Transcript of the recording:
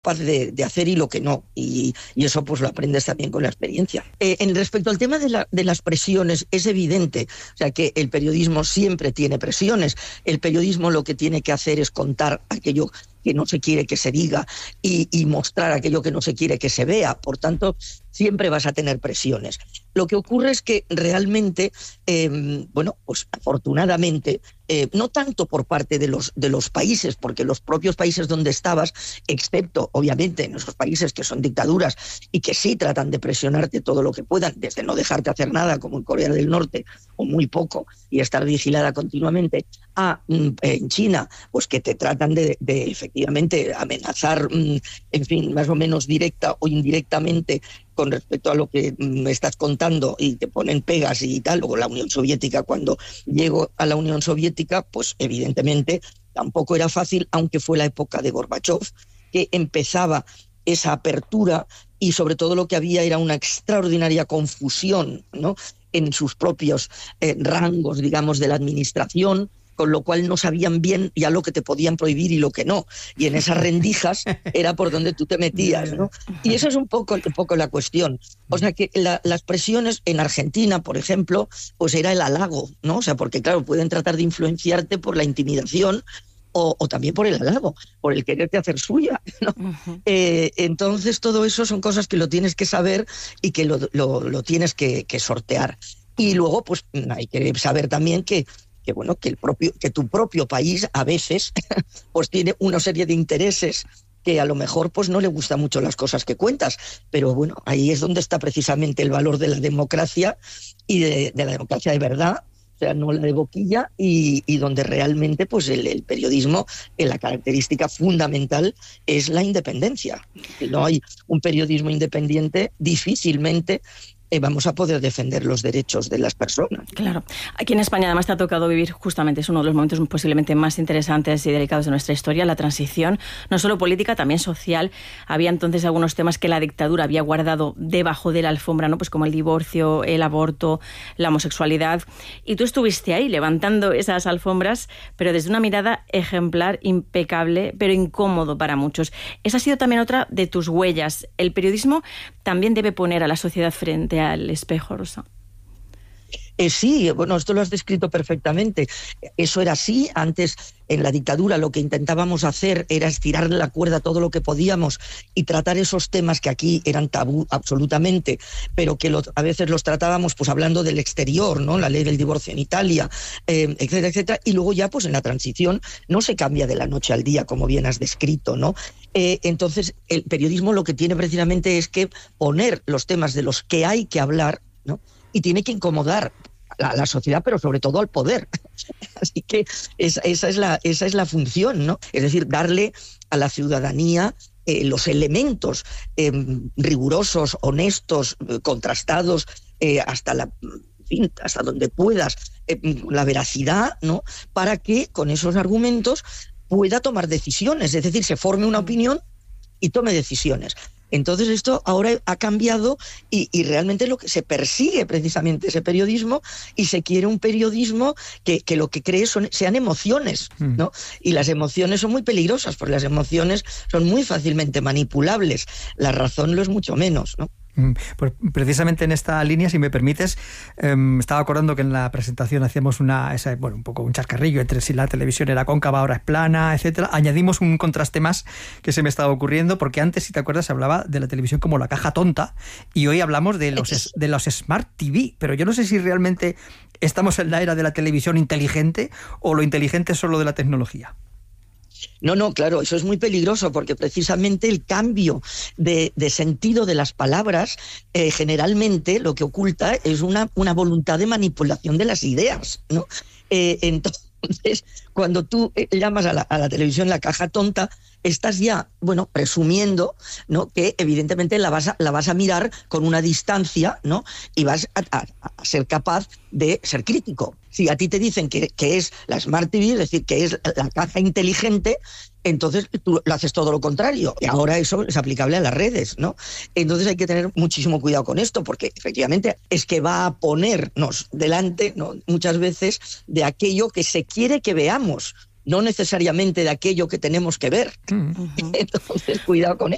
capaz de hacer y lo que no, y eso pues lo aprendes también con la experiencia. En respecto al tema de las presiones, es evidente, o sea, que el periodismo siempre tiene presiones. El periodismo lo que tiene que hacer es contar aquello que no se quiere que se diga y mostrar aquello que no se quiere que se vea. Por tanto, siempre vas a tener presiones. Lo que ocurre es que realmente, pues afortunadamente, no tanto por parte de los países, porque los propios países donde estabas, excepto obviamente en esos países que son dictaduras y que sí tratan de presionarte todo lo que puedan, desde no dejarte hacer nada, como en Corea del Norte, o muy poco, y estar vigilada continuamente, en China, pues que te tratan de efectivamente amenazar, en fin, más o menos directa o indirectamente con respecto a lo que me estás contando, y te ponen pegas y tal. O la Unión Soviética, cuando llegó a la Unión Soviética, pues evidentemente tampoco era fácil, aunque fue la época de Gorbachov, que empezaba esa apertura, y sobre todo lo que había era una extraordinaria confusión, ¿no?, en sus propios rangos, digamos, de la administración, con lo cual no sabían bien ya lo que te podían prohibir y lo que no. Y en esas rendijas era por donde tú te metías, ¿no? Y esa es un poco la cuestión. O sea, que las presiones en Argentina, por ejemplo, pues era el halago, ¿no? O sea, porque claro, pueden tratar de influenciarte por la intimidación o también por el halago, por el quererte hacer suya, ¿no? Uh-huh. Entonces todo eso son cosas que lo tienes que saber y que lo tienes que sortear. Y luego, pues hay que saber también que tu propio país a veces pues tiene una serie de intereses que a lo mejor pues no le gustan mucho las cosas que cuentas, pero bueno, ahí es donde está precisamente el valor de la democracia y de la democracia de verdad, o sea, no la de boquilla, y donde realmente pues el periodismo, la característica fundamental es la independencia. Si no hay un periodismo independiente, difícilmente vamos a poder defender los derechos de las personas. Claro. Aquí en España además te ha tocado vivir justamente, es uno de los momentos posiblemente más interesantes y delicados de nuestra historia, la transición, no solo política, también social. Había entonces algunos temas que la dictadura había guardado debajo de la alfombra, ¿no? Pues como el divorcio, el aborto, la homosexualidad. Y tú estuviste ahí levantando esas alfombras, pero desde una mirada ejemplar, impecable, pero incómodo para muchos. Esa ha sido también otra de tus huellas. El periodismo también debe poner a la sociedad frente al espejo, Rosa. Sí, bueno, esto lo has descrito perfectamente. Eso era así. Antes, en la dictadura, lo que intentábamos hacer era estirar la cuerda todo lo que podíamos y tratar esos temas que aquí eran tabú absolutamente, pero que a veces los tratábamos pues hablando del exterior, ¿no? La ley del divorcio en Italia, etcétera, etcétera. Y luego ya pues en la transición no se cambia de la noche al día, como bien has descrito, ¿no? Entonces, el periodismo lo que tiene precisamente es que poner los temas de los que hay que hablar, ¿no? Y tiene que incomodar a la sociedad, pero sobre todo al poder. Así que esa es la función, ¿no? Es decir, darle a la ciudadanía los elementos rigurosos, honestos, contrastados, hasta donde puedas, la veracidad, ¿no? Para que con esos argumentos pueda tomar decisiones, es decir, se forme una opinión y tome decisiones. Entonces esto ahora ha cambiado y realmente lo que se persigue precisamente ese periodismo, y se quiere un periodismo que lo que cree sean emociones, ¿no? Y las emociones son muy peligrosas, porque las emociones son muy fácilmente manipulables, la razón lo es mucho menos, ¿no? Pues precisamente en esta línea, si me permites, estaba acordando que en la presentación hacíamos un poco un chascarrillo entre si la televisión era cóncava, ahora es plana, etcétera. Añadimos un contraste más que se me estaba ocurriendo, porque antes, si te acuerdas, se hablaba de la televisión como la caja tonta, y hoy hablamos de los Smart TV, pero yo no sé si realmente estamos en la era de la televisión inteligente o lo inteligente es solo de la tecnología. No, claro, eso es muy peligroso, porque precisamente el cambio de sentido de las palabras generalmente lo que oculta es una voluntad de manipulación de las ideas, ¿no? Entonces, cuando tú llamas a la televisión la caja tonta, estás ya, presumiendo, ¿no?, que evidentemente la vas a mirar con una distancia, ¿no?, y vas a ser capaz de ser crítico. Si a ti te dicen que es la Smart TV, es decir, que es la caja inteligente, entonces tú lo haces todo lo contrario. Y ahora eso es aplicable a las redes, ¿no? Entonces hay que tener muchísimo cuidado con esto, porque efectivamente es que va a ponernos delante, ¿no?, muchas veces de aquello que se quiere que veamos, no necesariamente de aquello que tenemos que ver. Entonces, cuidado con eso.